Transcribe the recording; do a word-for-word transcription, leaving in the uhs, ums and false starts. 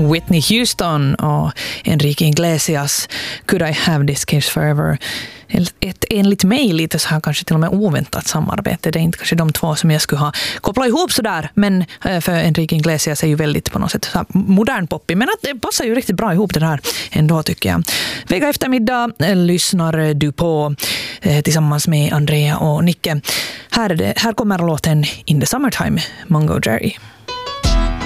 Whitney Houston och Enrique Iglesias Could I Have This Kiss Forever. Ett enligt mig lite så här kanske till och med oväntat samarbete. Det är inte kanske de två som jag skulle ha kopplat ihop så där, men för Enrique Iglesias är ju väldigt på något sätt så här modern poppig, men att det passar ju riktigt bra ihop det här ändå tycker jag. Vecka eftermiddag lyssnar du på tillsammans med Andrea och Nicke. Här, är det, här kommer låten In the Summertime, Mungo Jerry.